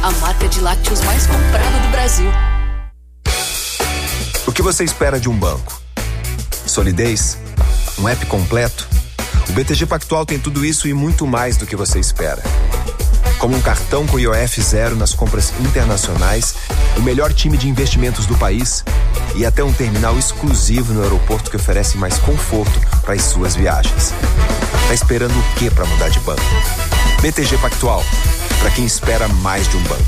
a marca de lácteos mais comprada do Brasil. O que você espera de um banco? Solidez? Um app completo? O BTG Pactual tem tudo isso e muito mais do que você espera. Como um cartão com IOF zero nas compras internacionais, o melhor time de investimentos do país e até um terminal exclusivo no aeroporto que oferece mais conforto para as suas viagens. Tá esperando o quê para mudar de banco? BTG Pactual, para quem espera mais de um banco.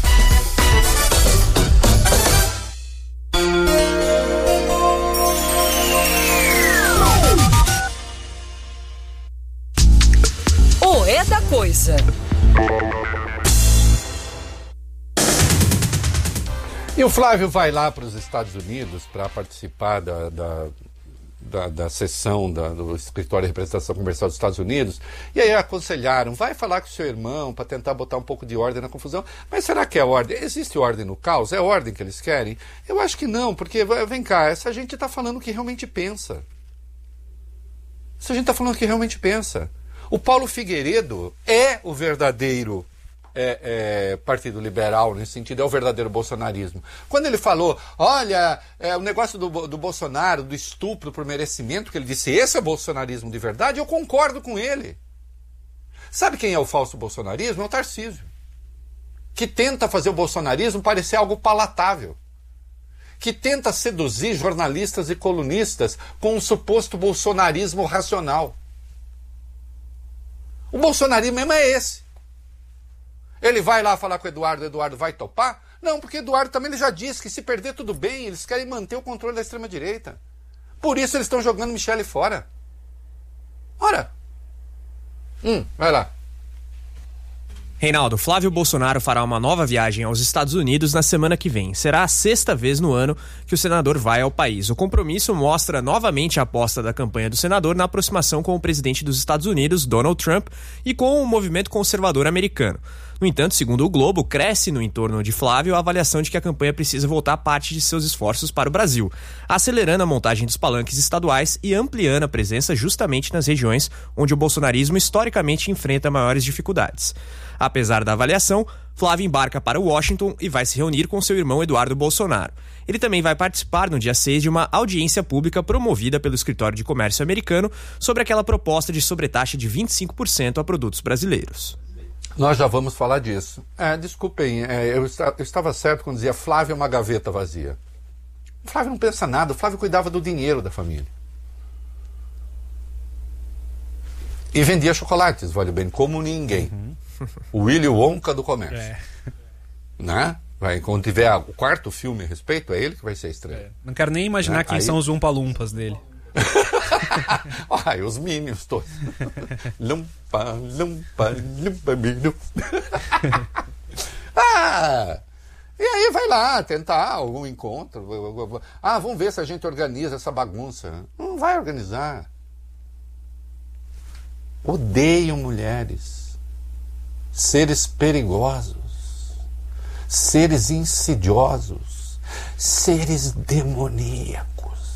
O É da Coisa. E o Flávio vai lá para os Estados Unidos para participar da sessão do Escritório de Representação Comercial dos Estados Unidos, e aí aconselharam, vai falar com o seu irmão para tentar botar um pouco de ordem na confusão. Mas será que é ordem? Existe ordem no caos? É ordem que eles querem? Eu acho que não, porque, vem cá, essa gente está falando o que realmente pensa. Essa gente está falando o que realmente pensa. O Paulo Figueiredo é o verdadeiro Partido Liberal, nesse sentido, é o verdadeiro bolsonarismo. Quando ele falou, olha, o negócio do Bolsonaro, do estupro por merecimento, que ele disse, esse é bolsonarismo de verdade, eu concordo com ele. Sabe quem é o falso bolsonarismo? É o Tarcísio, que tenta fazer o bolsonarismo parecer algo palatável, que tenta seduzir jornalistas e colunistas com um suposto bolsonarismo racional. O bolsonarismo mesmo é esse. Ele vai lá falar com o Eduardo vai topar? Não, porque Eduardo também ele já disse que se perder tudo bem, eles querem manter o controle da extrema-direita. Por isso eles estão jogando Michele fora. Ora. Vai lá. Reinaldo, Flávio Bolsonaro fará uma nova viagem aos Estados Unidos na semana que vem. Será a 6ª vez no ano que o senador vai ao país. O compromisso mostra novamente a aposta da campanha do senador na aproximação com o presidente dos Estados Unidos, Donald Trump, e com o movimento conservador americano. No entanto, segundo o Globo, cresce no entorno de Flávio a avaliação de que a campanha precisa voltar parte de seus esforços para o Brasil, acelerando a montagem dos palanques estaduais e ampliando a presença justamente nas regiões onde o bolsonarismo historicamente enfrenta maiores dificuldades. Apesar da avaliação, Flávio embarca para Washington e vai se reunir com seu irmão Eduardo Bolsonaro. Ele também vai participar no dia 6 de uma audiência pública promovida pelo Escritório de Comércio americano sobre aquela proposta de sobretaxa de 25% a produtos brasileiros. Nós já vamos falar disso. Desculpem, eu estava certo quando dizia Flávio é uma gaveta vazia. O Flávio não pensa nada, o Flávio cuidava do dinheiro da família. E vendia chocolates, vale bem, como ninguém. O Willy Wonka do comércio. Né? Quando tiver o 4º filme a respeito, é ele que vai ser a estrela. Não quero nem imaginar quem são os Umpa-Lumpas dele. Os Minions todos. Lumpa, lumpa, lumpa, milho. E aí vai lá tentar algum encontro. Vamos ver se a gente organiza essa bagunça. Não vai organizar. Odeiam mulheres, seres perigosos, seres insidiosos, seres demoníacos.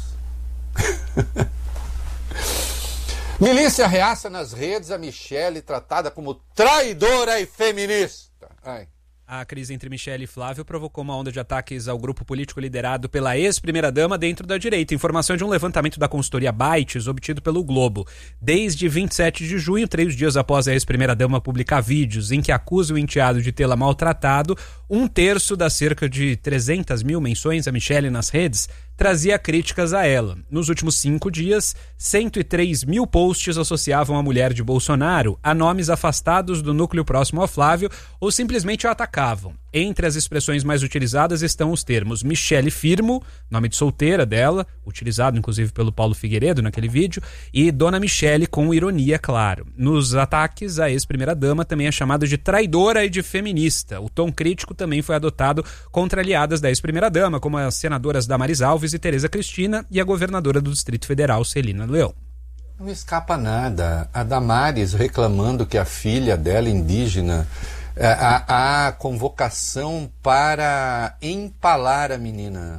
Milícia reaça nas redes a Michele tratada como traidora e feminista. A crise entre Michele e Flávio provocou uma onda de ataques ao grupo político liderado pela ex-primeira-dama dentro da direita. Informação de um levantamento da consultoria Bytes, obtido pelo Globo. Desde 27 de junho, 3 dias após a ex-primeira-dama publicar vídeos em que acusa o enteado de tê-la maltratado, 1/3 das cerca de 300 mil menções a Michele nas redes trazia críticas a ela. Nos últimos 5 dias, 103 mil posts associavam a mulher de Bolsonaro a nomes afastados do núcleo próximo ao Flávio ou simplesmente o atacavam. Entre as expressões mais utilizadas estão os termos Michele Firmo, nome de solteira dela, utilizado inclusive pelo Paulo Figueiredo naquele vídeo, e Dona Michele com ironia, claro. Nos ataques, a ex-primeira-dama também é chamada de traidora e de feminista. O tom crítico também foi adotado contra aliadas da ex-primeira-dama, como as senadoras Damares Alves e Tereza Cristina e a governadora do Distrito Federal, Celina Leão. Não escapa nada. A Damares reclamando que a filha dela, indígena, a convocação para empalar a menina.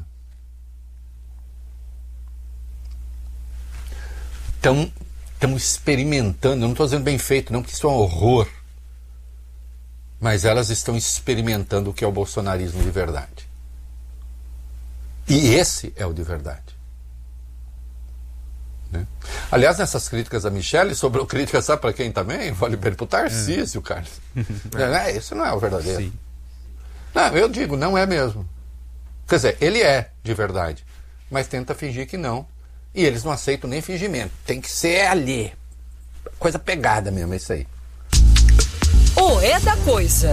Estamos experimentando, eu não estou dizendo bem feito não, porque isso é um horror. mas elas estão experimentando o que é o bolsonarismo de verdade. E esse é o de verdade. Né? Aliás, nessas críticas a Michele, sobrou crítica, sabe para quem também? Vale para o Tarcísio, Carlos. Isso não é o verdadeiro. Sim. Não, eu digo, não é mesmo. Quer dizer, ele é de verdade, mas tenta fingir que não. E eles não aceitam nem fingimento. Tem que ser ali. Coisa pegada mesmo, é isso aí. O É da Coisa.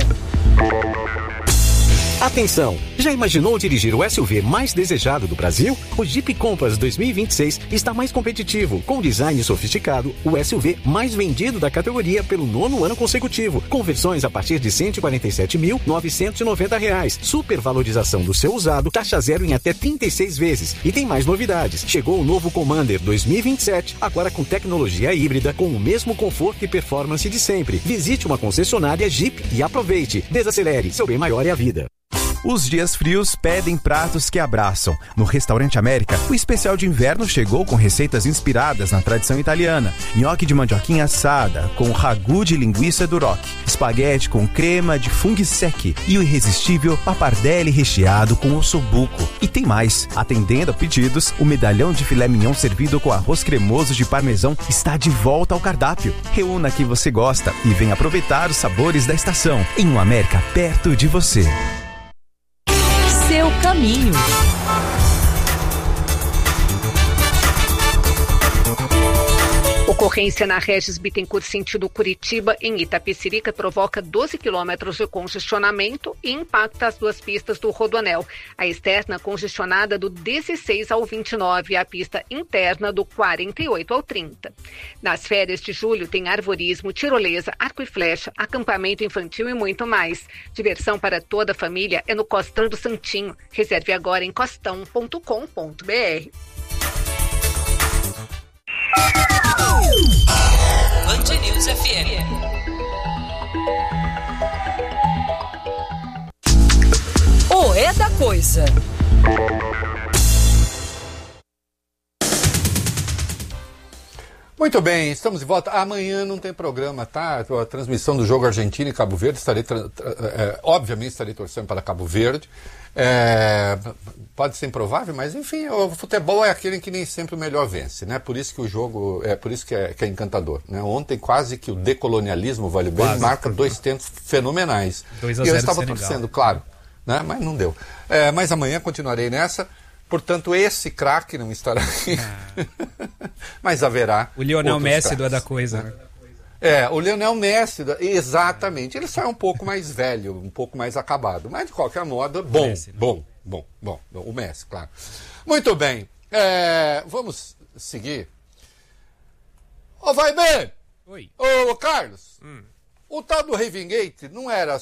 Atenção! Já imaginou dirigir o SUV mais desejado do Brasil? O Jeep Compass 2026 está mais competitivo. Com design sofisticado, o SUV mais vendido da categoria pelo 9º ano consecutivo. Com versões a partir de R$ 147.990. Supervalorização do seu usado, taxa zero em até 36 vezes. E tem mais novidades. Chegou o novo Commander 2027, agora com tecnologia híbrida, com o mesmo conforto e performance de sempre. Visite uma concessionária Jeep e aproveite. Desacelere, seu bem maior é a vida. Os dias frios pedem pratos que abraçam. No Restaurante América, o especial de inverno chegou com receitas inspiradas na tradição italiana. Nhoque de mandioquinha assada, com ragu de linguiça duroc. Espaguete com crema de funghi secchi. E o irresistível pappardelle recheado com ossobuco. E tem mais. Atendendo a pedidos, o medalhão de filé mignon servido com arroz cremoso de parmesão está de volta ao cardápio. Reúna que você gosta e venha aproveitar os sabores da estação. Em um América perto de você. Seu caminho. Ocorrência na Regis Bittencourt sentido Curitiba, em Itapecerica, provoca 12 quilômetros de congestionamento e impacta as duas pistas do Rodoanel. A externa congestionada do 16 ao 29 e a pista interna do 48 ao 30. Nas férias de julho tem arvorismo, tirolesa, arco e flecha, acampamento infantil e muito mais. Diversão para toda a família é no Costão do Santinho. Reserve agora em costão.com.br. Band News FM. O É da Coisa. Muito bem, estamos de volta. Amanhã não tem programa, tá? A transmissão do jogo Argentina e Cabo Verde, obviamente estarei torcendo para Cabo Verde. Pode ser improvável, mas enfim, o futebol é aquele em que nem sempre o melhor vence, né? Por isso que o jogo, por isso que é encantador, né? Ontem quase que o decolonialismo, vale bem, marca 2 tentos fenomenais. 2-0 e eu estava Senegal. torcendo, claro, né? Mas não deu. Mas amanhã continuarei nessa. Portanto, esse craque não estará aqui. Mas haverá. O Lionel Messi craques, do É da Coisa, né? O Lionel Messi, exatamente. Ele só é um pouco mais velho, um pouco mais acabado. Mas, de qualquer modo, bom, Messi, né? bom. O Messi, claro. Muito bem. Vamos seguir. Vai bem! Oi. Ô, Carlos, o tal do Ravengate não era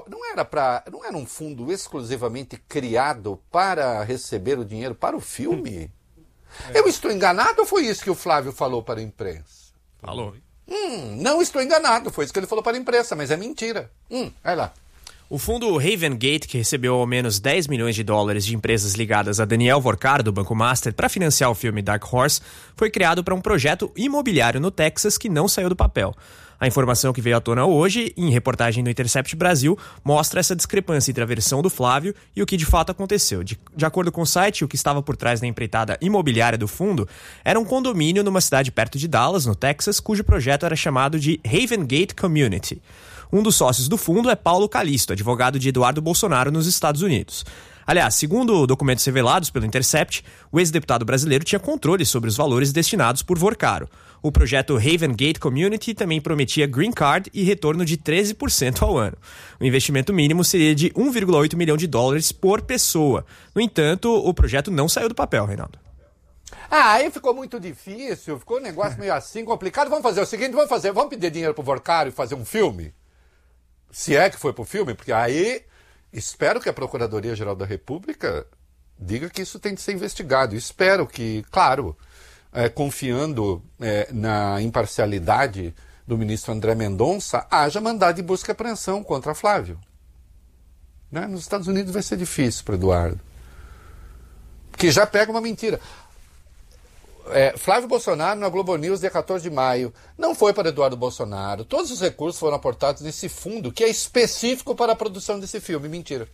um fundo exclusivamente criado para receber o dinheiro para o filme? Eu estou enganado ou foi isso que o Flávio falou para a imprensa? Falou. Não estou enganado, foi isso que ele falou para a imprensa, mas é mentira. Vai lá. O fundo Ravengate, que recebeu ao menos 10 milhões de dólares de empresas ligadas a Daniel Vorkar, do Banco Master, para financiar o filme Dark Horse, foi criado para um projeto imobiliário no Texas que não saiu do papel. A informação que veio à tona hoje, em reportagem do Intercept Brasil, mostra essa discrepância entre a versão do Flávio e o que de fato aconteceu. De acordo com o site, o que estava por trás da empreitada imobiliária do fundo era um condomínio numa cidade perto de Dallas, no Texas, cujo projeto era chamado de Ravengate Community. Um dos sócios do fundo é Paulo Calisto, advogado de Eduardo Bolsonaro nos Estados Unidos. Aliás, segundo documentos revelados pelo Intercept, o ex-deputado brasileiro tinha controle sobre os valores destinados por Vorkaro. O projeto Ravengate Community também prometia green card e retorno de 13% ao ano. O investimento mínimo seria de 1,8 milhão de dólares por pessoa. No entanto, o projeto não saiu do papel, Reinaldo. Aí ficou muito difícil, ficou um negócio meio assim, complicado. Vamos fazer o seguinte, vamos pedir dinheiro pro Vorkaro e fazer um filme? Se é que foi pro filme, porque aí espero que a Procuradoria-Geral da República diga que isso tem de ser investigado. Espero que, claro, confiando na imparcialidade do ministro André Mendonça, haja mandado de busca e apreensão contra Flávio. Né? Nos Estados Unidos vai ser difícil para Eduardo. Porque já pega uma mentira. Flávio Bolsonaro na Globo News, dia 14 de maio. Não foi para Eduardo Bolsonaro. Todos os recursos foram aportados nesse fundo, que é específico para a produção desse filme. Mentira.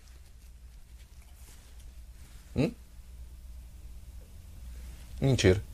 Mentira.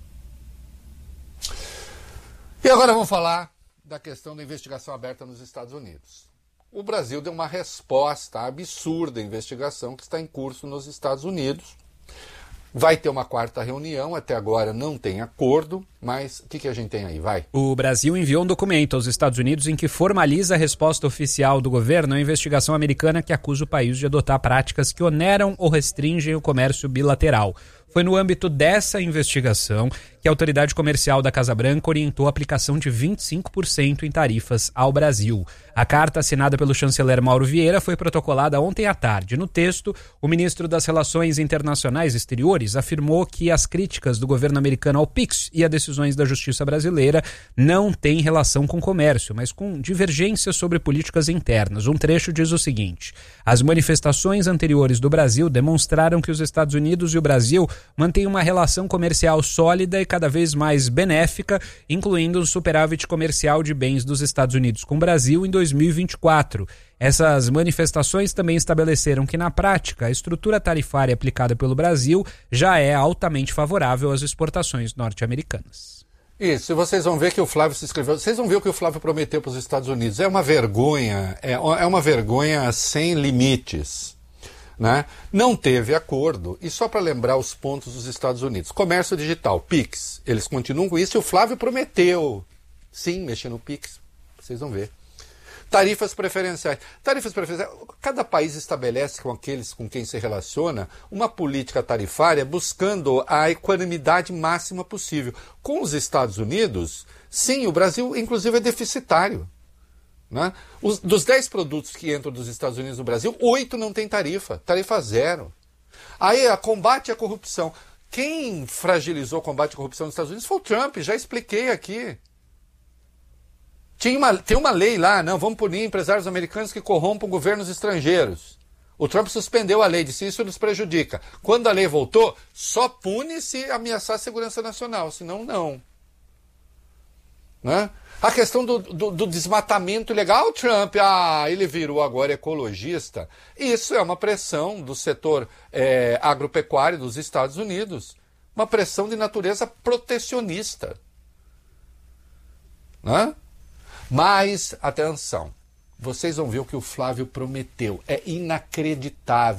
E agora vamos falar da questão da investigação aberta nos Estados Unidos. O Brasil deu uma resposta absurda à investigação que está em curso nos Estados Unidos. Vai ter uma quarta reunião, até agora não tem acordo, mas o que a gente tem aí? Vai. O Brasil enviou um documento aos Estados Unidos em que formaliza a resposta oficial do governo à investigação americana que acusa o país de adotar práticas que oneram ou restringem o comércio bilateral. Foi no âmbito dessa investigação que a autoridade comercial da Casa Branca orientou a aplicação de 25% em tarifas ao Brasil. A carta assinada pelo chanceler Mauro Vieira foi protocolada ontem à tarde. No texto, o ministro das Relações Internacionais e Exteriores afirmou que as críticas do governo americano ao PIX e a decisões da justiça brasileira não têm relação com comércio, mas com divergências sobre políticas internas. Um trecho diz o seguinte: as manifestações anteriores do Brasil demonstraram que os Estados Unidos e o Brasil mantêm uma relação comercial sólida e cada vez mais benéfica, incluindo o superávit comercial de bens dos Estados Unidos com o Brasil em 2024. Essas manifestações também estabeleceram que, na prática, a estrutura tarifária aplicada pelo Brasil já é altamente favorável às exportações norte-americanas. Isso, e vocês vão ver que o Flávio se inscreveu, vocês vão ver o que o Flávio prometeu para os Estados Unidos. É uma vergonha, é uma vergonha sem limites. Né? Não teve acordo, e só para lembrar os pontos dos Estados Unidos: comércio digital, PIX, eles continuam com isso, e o Flávio prometeu sim mexer no PIX, vocês vão ver. Tarifas preferenciais, cada país estabelece com aqueles com quem se relaciona uma política tarifária buscando a equanimidade máxima possível. Com os Estados Unidos, sim, o Brasil inclusive é deficitário. Né? Dos 10 produtos que entram dos Estados Unidos no Brasil, 8 não tem tarifa zero. Aí, a combate à corrupção. Quem fragilizou o combate à corrupção nos Estados Unidos foi o Trump, já expliquei aqui. Tem uma lei lá, não, vamos punir empresários americanos que corrompam governos estrangeiros. O Trump suspendeu a lei, disse isso nos prejudica. Quando a lei voltou, só pune se ameaçar a segurança nacional, senão não. Né? A questão do desmatamento ilegal, o Trump, ele virou agora ecologista. Isso é uma pressão do setor agropecuário dos Estados Unidos. Uma pressão de natureza protecionista. Né? Mas, atenção, vocês vão ver o que o Flávio prometeu. É inacreditável.